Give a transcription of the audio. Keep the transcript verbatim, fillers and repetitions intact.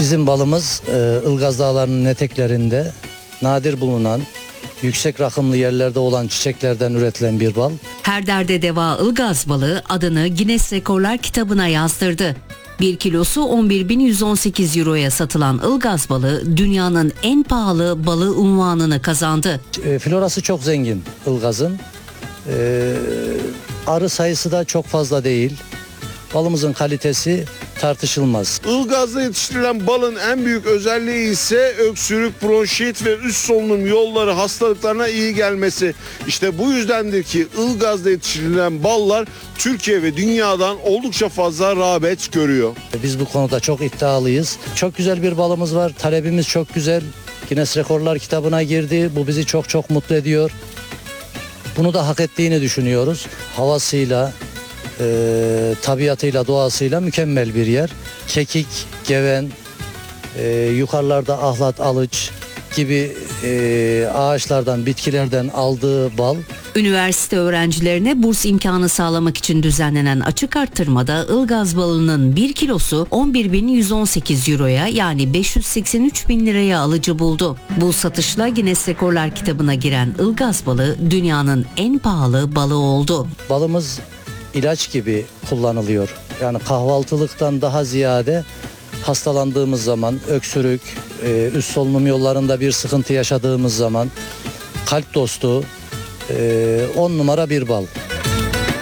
Bizim balımız e, Ilgaz Dağları'nın eteklerinde nadir bulunan, yüksek rakımlı yerlerde olan çiçeklerden üretilen bir bal. Her derde deva Ilgaz balı adını Guinness Rekorlar kitabına yazdırdı. Bir kilosu on bir bin yüz on sekiz euroya satılan Ilgaz balı dünyanın en pahalı balı unvanını kazandı. E, florası çok zengin Ilgaz'ın. E, arı sayısı da çok fazla değil. Balımızın kalitesi tartışılmaz. Ilgaz'da yetiştirilen balın en büyük özelliği ise öksürük, bronşit ve üst solunum yolları hastalıklarına iyi gelmesi. İşte bu yüzdendir ki Ilgaz'da yetiştirilen ballar Türkiye ve dünyadan oldukça fazla rağbet görüyor. Biz bu konuda çok iddialıyız. Çok güzel bir balımız var. Talebimiz çok güzel. Guinness Rekorlar kitabına girdi. Bu bizi çok çok mutlu ediyor. Bunu da hak ettiğini düşünüyoruz. Havasıyla, e, tabiatıyla, doğasıyla mükemmel bir yer. Kekik, geven, e, yukarılarda ahlat, alıç gibi e, ağaçlardan, bitkilerden aldığı bal. Üniversite öğrencilerine burs imkanı sağlamak için düzenlenen açık arttırmada Ilgaz balının bir kilosu on bir bin yüz on sekiz euroya yani beş yüz seksen üç bin liraya alıcı buldu. Bu satışla Guinness Rekorlar kitabına giren Ilgaz balı dünyanın en pahalı balı oldu. Balımız ilaç gibi kullanılıyor. Yani kahvaltılıktan daha ziyade hastalandığımız zaman, öksürük, e, üst solunum yollarında bir sıkıntı yaşadığımız zaman kalp dostu, on numara bir bal.